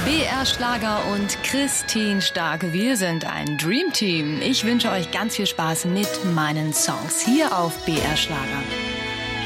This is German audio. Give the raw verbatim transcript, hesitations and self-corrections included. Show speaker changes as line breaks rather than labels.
B R Schlager und Christine Stark. Wir sind ein Dream Team. Ich wünsche euch ganz viel Spaß mit meinen Songs hier auf B R Schlager.